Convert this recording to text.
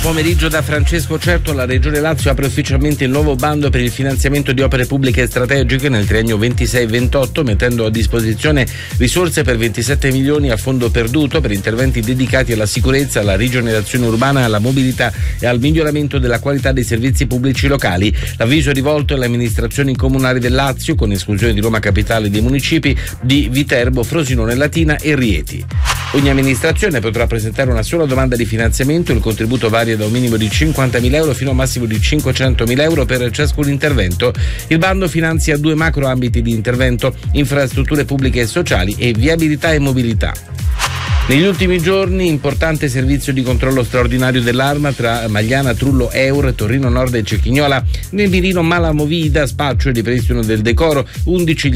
Pomeriggio da Francesco Certo. La Regione Lazio apre ufficialmente il nuovo bando per il finanziamento di opere pubbliche strategiche nel triennio 26-28, mettendo a disposizione risorse per 27 milioni a fondo perduto per interventi dedicati alla sicurezza, alla rigenerazione urbana, alla mobilità e al miglioramento della qualità dei servizi pubblici locali. L'avviso è rivolto alle amministrazioni comunali del Lazio, con esclusione di Roma Capitale e dei municipi di Viterbo, Frosinone, Latina e Rieti. Ogni amministrazione potrà presentare una sola domanda di finanziamento. Il contributo varia da un minimo di 50.000 euro fino a un massimo di 500.000 euro per ciascun intervento. Il bando finanzia 2 macro ambiti di intervento: infrastrutture pubbliche e sociali e viabilità e mobilità. Negli ultimi giorni importante servizio di controllo straordinario dell'Arma tra Magliana, Trullo, Eur, Torino Nord e Cecchignola. Nel mirino Malamovida, spaccio e ripristino del decoro. 11